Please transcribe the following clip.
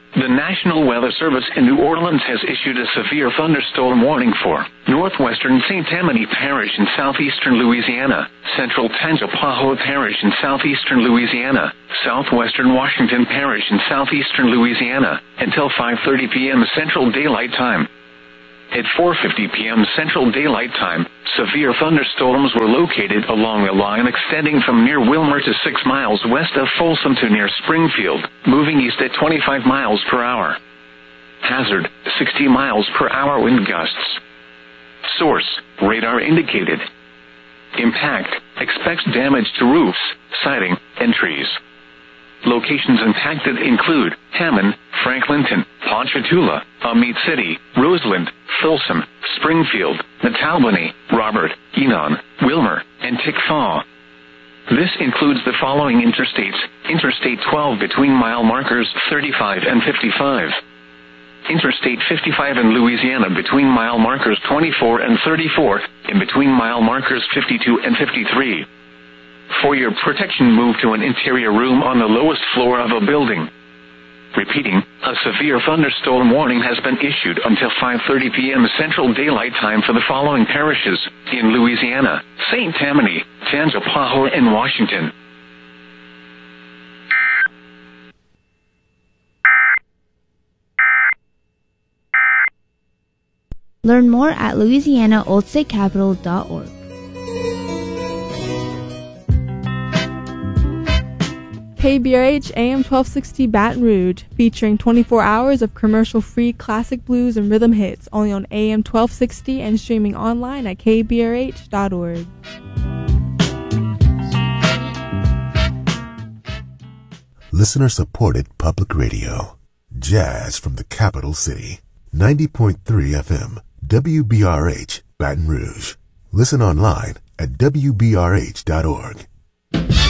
The National Weather Service in New Orleans has issued a severe thunderstorm warning for northwestern St. Tammany Parish in southeastern Louisiana, central Tangipahoa Parish in southeastern Louisiana, southwestern Washington Parish in southeastern Louisiana, until 5:30 p.m. Central Daylight Time. At 4:50 p.m. Central Daylight Time, severe thunderstorms were located along a line extending from near Wilmer to 6 miles west of Folsom to near Springfield, moving east at 25 miles per hour. Hazard, 60 miles per hour wind gusts. Source, radar indicated. Impact, expects damage to roofs, siding, and trees. Locations impacted include Hammond, Franklinton, Ponchatoula, Amite City, Roseland, Folsom, Springfield, Metalbany, Robert, Enon, Wilmer, and Tickfaw. This includes the following interstates: Interstate 12 between mile markers 35 and 55. Interstate 55 in Louisiana between mile markers 24 and 34, and between mile markers 52 and 53. For your protection, move to an interior room on the lowest floor of a building. Repeating, a severe thunderstorm warning has been issued until 5:30 p.m. Central Daylight Time for the following parishes in Louisiana: St. Tammany, Tangipahoa, and Washington. Learn more at louisianaoldstatecapital.org. KBRH AM 1260 Baton Rouge, featuring 24 hours of commercial-free classic blues and rhythm hits, only on AM 1260 and streaming online at kbrh.org. Listener-supported public radio. Jazz from the capital city. 90.3 FM, WBRH, Baton Rouge. Listen online at wbrh.org.